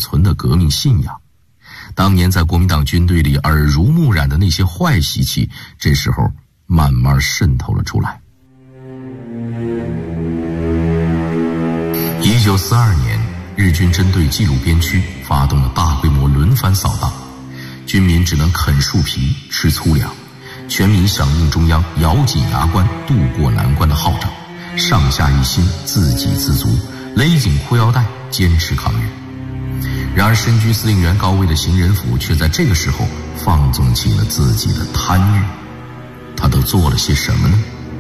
存的革命信仰。当年在国民党军队里耳濡目染的那些坏习气，这时候慢慢渗透了出来。1942年，日军针对冀鲁边区发动了大规模轮番扫荡，军民只能啃树皮吃粗粮，全民响应中央咬紧牙关渡过难关的号召，上下一心，自给自足，勒紧裤腰带，坚持抗日。然而身居司令员高位的邢仁甫却在这个时候放纵起了自己的贪欲。他都做了些什么呢？